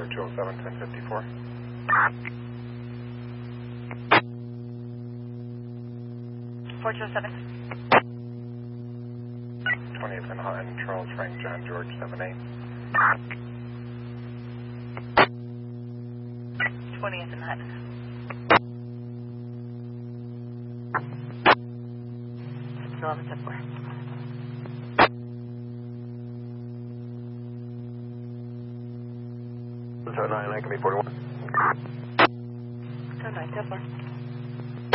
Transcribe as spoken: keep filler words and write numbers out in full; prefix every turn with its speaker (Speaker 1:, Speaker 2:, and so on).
Speaker 1: two oh seven, ten fifty-four.
Speaker 2: four two oh seven.
Speaker 1: twentieth and Hutton, Charles Frank John George seven eight.
Speaker 2: twentieth and Hutton. six eleven seven four.
Speaker 1: seven nine, that can be forty-one.
Speaker 2: seven nine seven four.